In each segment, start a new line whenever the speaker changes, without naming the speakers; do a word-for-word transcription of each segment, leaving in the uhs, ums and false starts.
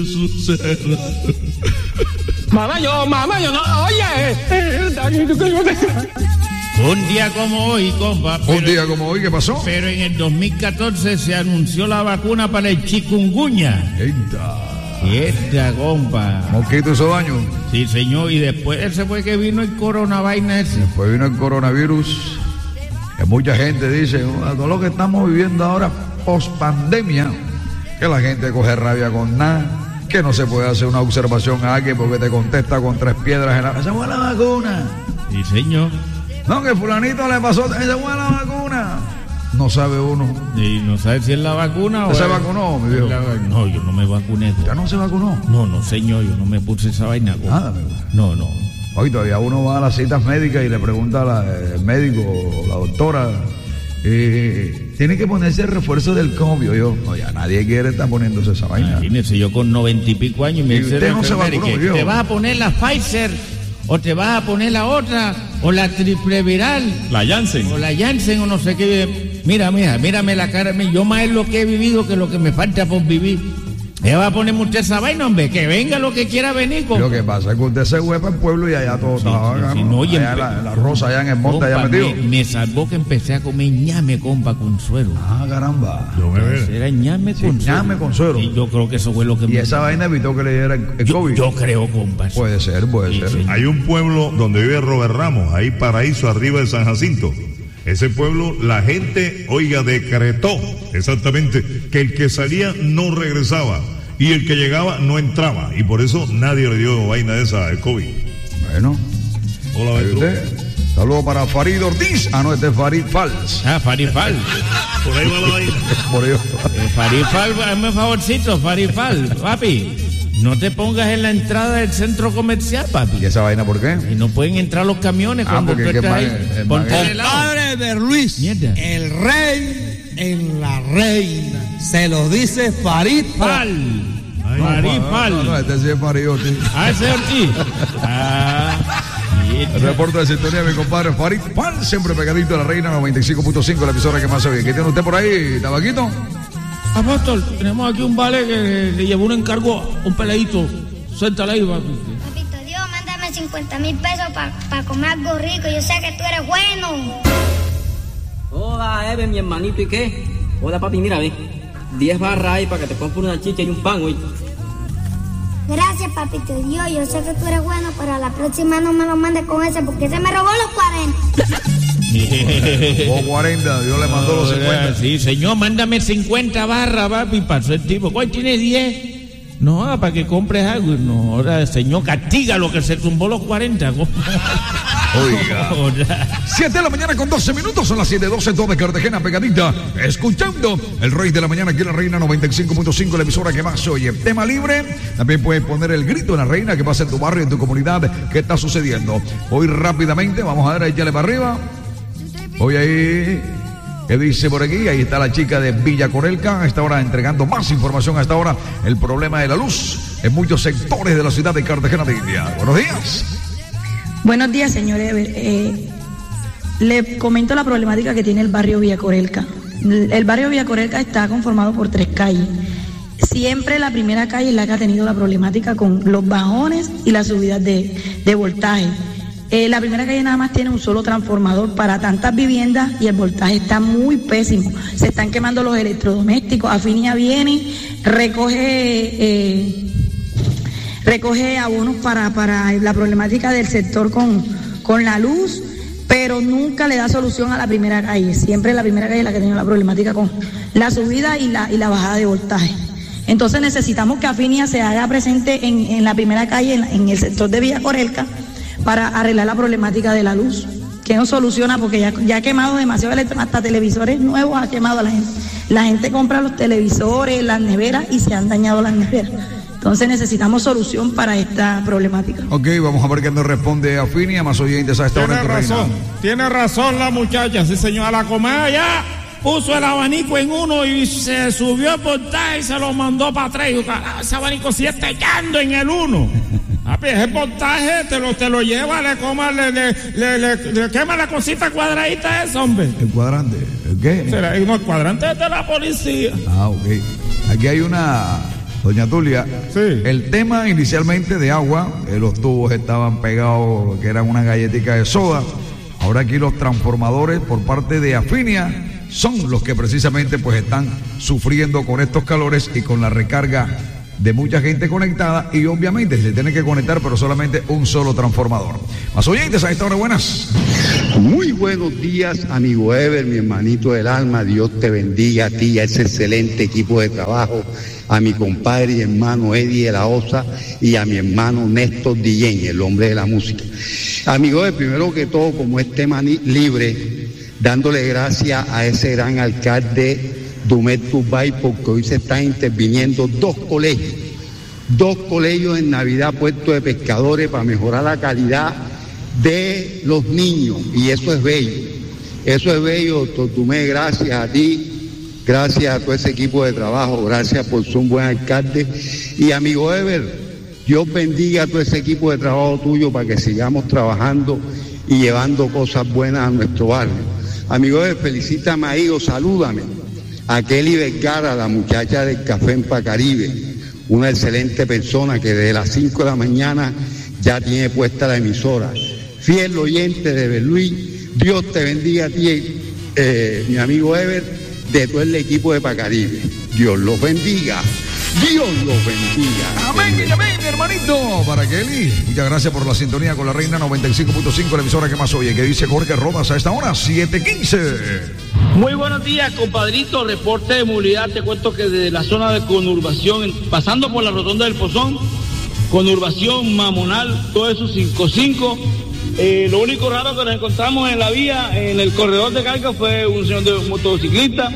Mamá, yo, mamá, yo no, oye.
Un día como hoy, compa.
Pero, un día como hoy, ¿qué pasó?
Pero en el dos mil catorce se anunció la vacuna para el chikungunya.
Eita.
Esta, compa.
Mosquito hizo daño.
Sí, señor, y después ese fue que vino el coronavirus ese.
Después vino el coronavirus. Que mucha gente dice, oh, todo lo que estamos viviendo ahora post pandemia, que la gente coge rabia con nada, que no se puede hacer una observación a alguien porque te contesta con tres piedras en la... ¡Esa fue la vacuna!
Sí, señor.
No, que fulanito le pasó, ¡esa fue la vacuna! No sabe uno.
Y no sabe si es la vacuna o...
¿Usted se vacunó, mi viejo?
La... No, yo no me vacuné.
¿Ya no se vacunó?
No, no, señor, yo no me puse esa vaina.
Nada, mi viejo.
No, no.
Hoy todavía uno va a las citas médicas y le pregunta al médico o la doctora, eh, tiene que ponerse el refuerzo del COVID. Yo, no, ya nadie quiere estar poniéndose esa vaina.
Imagínese, yo con noventa y pico años y me
y
dice
usted no se vacunó,
que
viejo.
¿te vas a poner la Pfizer o te vas a poner la otra o la triple viral?
La Janssen.
O la Janssen o no sé qué. Mira, mira, mírame la cara. Yo más es lo que he vivido que lo que me falta por vivir. ¿Me va a poner usted esa vaina, hombre? Que venga lo que quiera venir con...
Lo que pasa es que usted se fue para el pueblo y allá todo
Sí,
estaba
sí,
acá,
sí,
¿no?
no, oye,
allá
empe-
la, la rosa, allá en el monte,
Compa,
allá metido.
Me, me salvó que empecé a comer ñame, compa, con suero.
Ah, caramba.
Yo me veo.
Era ñame
Sí,
con suero.
ñame con suero.
Y yo creo que eso fue lo que
Y
me...
esa vaina evitó que le diera el, el
yo,
COVID.
yo creo, compa. sí.
Puede ser, puede
Sí,
ser.
sí.
Hay un pueblo donde vive Robert Ramos, ahí Paraíso, arriba de San Jacinto. Ese pueblo, la gente, oiga, decretó exactamente que el que salía no regresaba y el que llegaba no entraba. Y por eso nadie le dio vaina de esa, el COVID.
Bueno.
Hola,
Ahí
Betruco.
usted. Saludos para Farid Ortiz. Ah, no, este es Farid Fals.
Ah, Farifal.
Por ahí va la vaina.
Por ello.
Eh, Farifal, hazme un favorcito, Farifal, papi. No te pongas en la entrada del centro comercial,
¿Y
papi.
esa vaina por qué?
Y no pueden entrar los camiones
Ah,
cuando
porque
tú
es que
estés
es
ahí.
más- es
Ponte
más-
al lado.
Compadre Berluis,
Mierda.
el rey en la reina, se lo dice Farid
Fal.
No, no,
Farifal.
no, este sí es Farid Ortiz.
Ah, ese es Ortiz. Ah, y este-
El reporte de sintonía de mi compadre Farid Fals, siempre pegadito a la reina noventa y cinco punto cinco, la emisora que más se oye. ¿Qué tiene usted por ahí, tabaquito?
Apóstol, tenemos aquí un vale que le llevó un encargo a un peladito. Suéltale ahí, papi.
Papito Dios, mándame cincuenta mil pesos para pa comer algo rico. Yo sé que tú eres bueno.
Hola, Eve, mi hermanito, ¿y qué? Hola, papi, mira, ve. diez barras ahí para que te compre una chicha y un pan, hoy.
Gracias, papito Dios. Yo sé que tú eres bueno, pero a la próxima no me lo mandes con ese porque se me robó los cuarenta.
O cuarenta, Dios le mandó los cincuenta.
Sí, señor, mándame cincuenta barras, papi, pasó el tipo. ¿Cuál tiene diez? No, ah, para que compres algo. No, ahora, señor, castiga lo que se tumbó los cuarenta.
Oiga. siete de la mañana con doce minutos, son las siete doce, todo de Cartagena pegadita, escuchando el Rey de la Mañana aquí en la Reina noventa y cinco punto cinco, la emisora que más se oye. Tema libre, también puedes poner el grito en la Reina que pasa en tu barrio, en tu comunidad, qué está sucediendo. Hoy rápidamente, vamos a ver, échale para arriba. Hoy ahí, ¿qué dice por aquí? Ahí está la chica de Villa Corelca, a esta hora entregando más información, a esta hora el problema de la luz en muchos sectores de la ciudad de Cartagena de India. Buenos días.
Buenos días, señor Ever. Eh, le comento la problemática que tiene el barrio Villa Corelca. El barrio Villa Corelca está conformado por tres calles. Siempre la primera calle es la que ha tenido la problemática con los bajones y las subidas de, de voltaje. Eh, la primera calle nada más tiene un solo transformador para tantas viviendas y el voltaje está muy pésimo. Se están quemando los electrodomésticos. Afinia viene, recoge... Eh, recoge abonos para, para la problemática del sector con, con la luz, pero nunca le da solución a la primera calle. Siempre la primera calle es la que tiene la problemática con la subida y la, y la bajada de voltaje. Entonces necesitamos que Afinia se haga presente en, en la primera calle, en, en el sector de Villa Corelca, para arreglar la problemática de la luz, que no soluciona porque ya, ya ha quemado demasiado electro, hasta televisores nuevos ha quemado a la gente. La gente compra los televisores, las neveras y se han dañado las neveras. Entonces necesitamos solución para esta problemática.
Ok, vamos a ver qué nos responde Afinia, más oyentes a esta hora
Tiene
en tu
razón,
Reina.
tiene razón la muchacha, sí señor, la comadre ya puso el abanico en uno y se subió el voltaje y se lo mandó para atrás. Y yo, carajo, ese abanico sí está echando en el uno. Papi, ese voltaje te lo, te lo lleva, le coma, le, le, le, le, le quema la cosita cuadradita esa, hombre.
El cuadrante, ¿el qué?
Será, no, el cuadrante es de la policía.
Ah, ok. Aquí hay una doña Tulia,
Sí.
el tema inicialmente de agua, eh, los tubos estaban pegados, que eran una galletita de soda. Ahora aquí los transformadores por parte de Afinia son los que precisamente pues están sufriendo con estos calores y con la recarga de mucha gente conectada, y obviamente se tiene que conectar pero solamente un solo transformador. Más oyentes a esta hora, buenas.
Muy buenos días, amigo Ever, mi hermanito del alma. Dios te bendiga a ti, a ese excelente equipo de trabajo, a mi compadre y hermano Eddie de la Osa y a mi hermano Néstor Dillén, el hombre de la música. Amigo Ever, primero que todo, como es tema libre, dándole gracias a ese gran alcalde Dumet Turbay, porque hoy se están interviniendo dos colegios, dos colegios en Navidad, Puerto de Pescadores, para mejorar la calidad de los niños, y eso es bello, eso es bello, doctor Dumet, gracias a ti, gracias a todo ese equipo de trabajo, gracias por ser un buen alcalde, y amigo Ever, Dios bendiga a todo ese equipo de trabajo tuyo para que sigamos trabajando y llevando cosas buenas a nuestro barrio. Amigo Ever, felicítame ahí o salúdame a Kelly Vergara, la muchacha del Café en Pacaribe, una excelente persona que desde las cinco de la mañana ya tiene puesta la emisora. Fiel oyente de Berluí, Dios te bendiga a ti, eh, mi amigo Ever, de todo el equipo de Pacaribe. Dios los bendiga. Dios los bendiga.
Amén y amén, mi hermanito. Para Kelly, muchas gracias por la sintonía con la Reina noventa y cinco punto cinco, la emisora que más oye, que dice Jorge Rodas a esta hora, siete quince.
Muy buenos días, compadrito. Reporte de movilidad. Te cuento que desde la zona de conurbación, pasando por la rotonda del Pozón, conurbación, Mamonal, todo eso cinco cinco. Eh, lo único raro que nos encontramos en la vía, en el corredor de carga, fue un señor de motociclista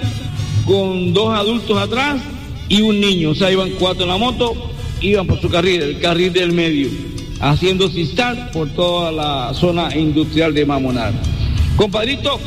con dos adultos atrás y un niño. O sea, iban cuatro en la moto, iban por su carril, el carril del medio, haciendo zigzag por toda la zona industrial de Mamonal. Compadrito,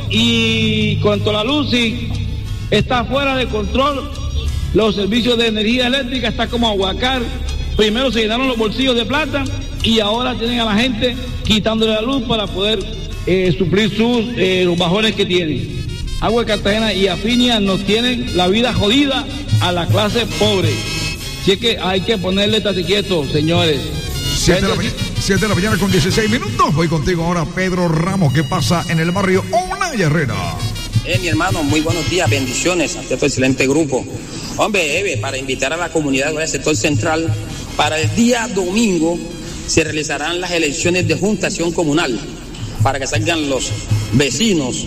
y cuanto a la luz, sí, está fuera de control. Los servicios de energía eléctrica está como aguacar. Primero se llenaron los bolsillos de plata y ahora tienen a la gente quitándole la luz para poder eh, suplir sus eh, los bajones que tienen. Agua de Cartagena y Afinia nos tienen la vida jodida a la clase pobre. Así es que hay que ponerle tate quieto, señores.
siete de la mañana, siete de la mañana con dieciséis minutos. Voy contigo ahora, Pedro Ramos. ¿Qué pasa en el barrio Onaya Herrera?
Eh, mi hermano, muy buenos días, bendiciones ante este excelente grupo. Hombre, Eve, para invitar a la comunidad del sector central, para el día domingo se realizarán las elecciones de juntación comunal, para que salgan los vecinos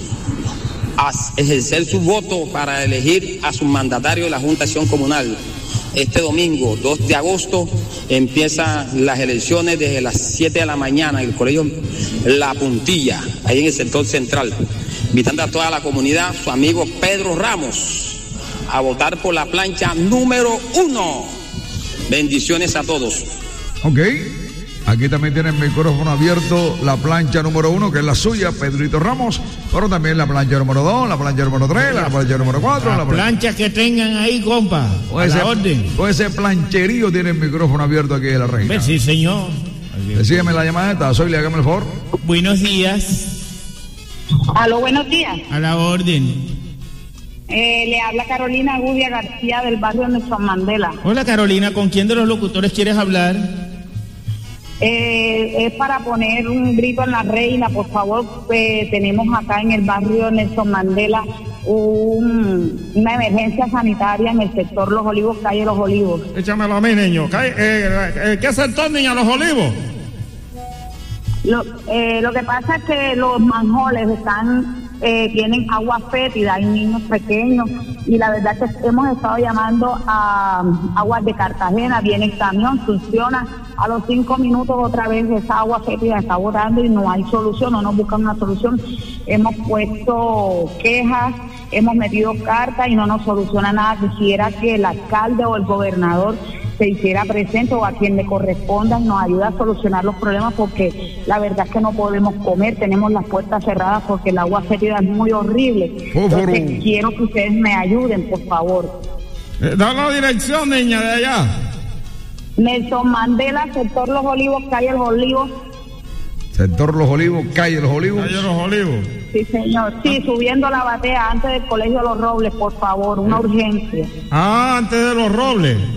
a ejercer su voto para elegir a su mandatario de la juntación comunal. Este domingo, dos de agosto, empiezan las elecciones desde las siete de la mañana en el colegio La Puntilla, ahí en el sector central. Invitando a toda la comunidad, su amigo Pedro Ramos, a votar por la plancha número uno. Bendiciones a todos.
Ok. Aquí también tiene el micrófono abierto la plancha número uno, que es la suya, Pedrito Ramos, pero también la plancha número dos, la plancha número tres, la plancha número cuatro.
Las
la plan...
planchas que tengan ahí, compa,
o
a
ese,
la orden.
O ese plancherío tiene el micrófono abierto aquí de la Reina.
Sí, señor.
Decídeme la llamada esta, soy, le hágame el favor.
Buenos días.
Aló, buenos días.
A la orden.
Eh, le habla Carolina Gudia García del barrio Nelson Mandela.
Hola, Carolina, ¿con quién de los locutores quieres hablar?
Eh, es para poner un grito en la Reina, por favor. Eh, tenemos acá en el barrio Nelson Mandela un, una emergencia sanitaria en el sector Los Olivos, calle Los Olivos.
Échamelo a mí, niño. ¿Qué, eh, ¿qué sector, niña, Los Olivos?
Lo, eh, lo que pasa es que los manjoles están eh, tienen agua fétida, hay niños pequeños, y la verdad es que hemos estado llamando a Aguas de Cartagena, viene el camión, funciona, a los cinco minutos otra vez esa agua fétida está botando y no hay solución, no nos buscan una solución. Hemos puesto quejas, hemos metido cartas y no nos soluciona nada. Quisiera que el alcalde o el gobernador se hiciera presente, o a quien le corresponda, y nos ayude a solucionar los problemas, porque la verdad es que no podemos comer, tenemos las puertas cerradas porque el agua fétida es muy horrible. Entonces quiero que ustedes me ayuden, por favor.
Eh, da la dirección, niña, de allá.
Nelson Mandela, sector Los Olivos, calle Los Olivos.
Sector Los Olivos, calle Los Olivos.
Calle Los Olivos.
Sí, señor. Sí, subiendo la batea antes del Colegio Los Robles, por favor, una urgencia.
Ah, antes de Los Robles.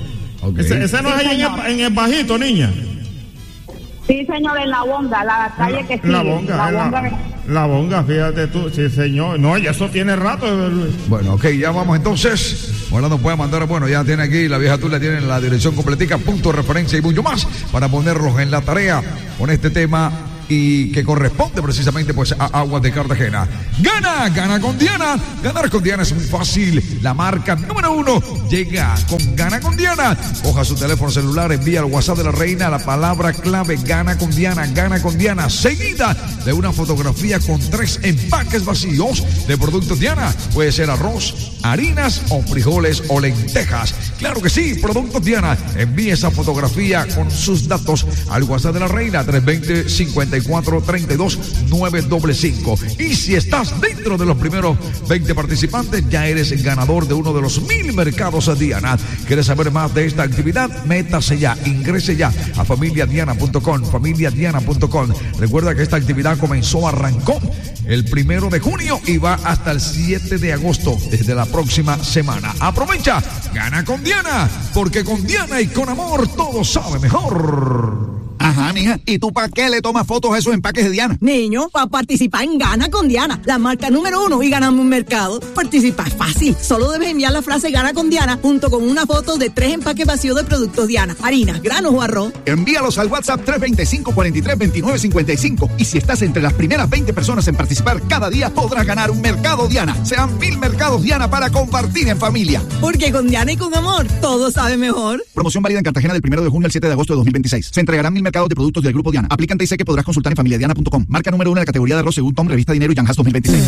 Okay.
Ese, ese no
Sí,
es ahí en
señor.
el, en el bajito, niña.
Sí, señor, en la bonga, la calle que sigue.
La bonga,
la
la,
bonga.
la bonga, fíjate tú, sí señor. No, y eso tiene rato.
Bueno, ok, ya vamos entonces. Ahora nos puede mandar, bueno, ya tiene aquí, la vieja Tulia tiene la dirección completica, punto de referencia y mucho más para ponerlos en la tarea con este tema y que corresponde precisamente pues a Aguas de Cartagena. Gana, gana con Diana. Ganar con Diana es muy fácil. La marca número uno llega con Gana con Diana. Coja su teléfono celular, envía al WhatsApp de la reina la palabra clave Gana con Diana, Gana con Diana, seguida de una fotografía con tres empaques vacíos de productos Diana. Puede ser arroz, harinas o frijoles o lentejas. Claro que sí, productos Diana. Envíe esa fotografía con sus datos al WhatsApp de la reina tres dos cero, cinco cuatro tres dos, nueve cinco cinco. Y si estás dentro de los primeros veinte participantes, ya eres ganador de uno de los mil mercados a Diana. ¿Quieres saber más de esta actividad? Métase ya, ingrese ya a familia diana punto com, familia diana punto com. Recuerda que esta actividad comenzó, arrancó el primero de junio y va hasta el siete de agosto, desde la próxima semana. Aprovecha, gana con Diana, porque con Diana y con amor todo sabe mejor.
Ajá, mija. ¿Y tú para qué le tomas fotos a esos empaques de Diana?
Niño, para participar en Gana con Diana, la marca número uno y ganamos un mercado. Participar es fácil. Solo debes enviar la frase Gana con Diana junto con una foto de tres empaques vacíos de productos Diana, harinas, granos o arroz.
Envíalos al WhatsApp tres dos cinco, cuatro tres, dos nueve cinco cinco. Y si estás entre las primeras veinte personas en participar cada día, podrás ganar un mercado Diana. Sean mil mercados Diana para compartir en familia.
Porque con Diana y con amor, todo sabe mejor.
Promoción válida en Cartagena del primero de junio al siete de agosto de dos mil veintiséis. Se entregarán mil mercados de productos del Grupo Diana. Aplican T I C que podrás consultar en familia diana punto com. Marca número uno de la categoría de arroz según Tom, Revista Dinero y Yanjas dos mil veintiséis.